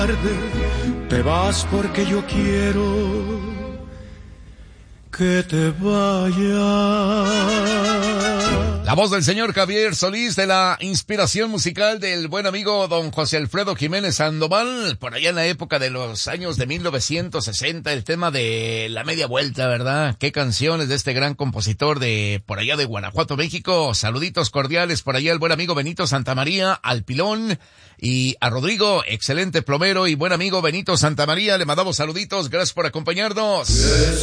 Te vas porque yo quiero que te vayas. La voz del señor Javier Solís, de la inspiración musical del buen amigo don José Alfredo Jiménez Sandoval, por allá en la época de los años de 1960, el tema de La Media Vuelta, ¿verdad? Qué canciones de este gran compositor de por allá de Guanajuato, México. Saluditos cordiales por allá al buen amigo Benito Santamaría, al Pilón, y a Rodrigo, excelente plomero y buen amigo Benito Santamaría. Le mandamos saluditos, gracias por acompañarnos.